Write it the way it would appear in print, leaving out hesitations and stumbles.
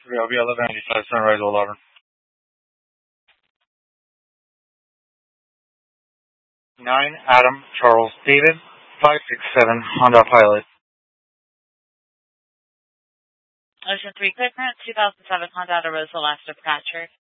LB 1195 Sunrise Old Auburn. 9 Adam Charles David 567 Honda Pilot. Ocean 3 Clear Current 2007 Honda Rosa Last Departure.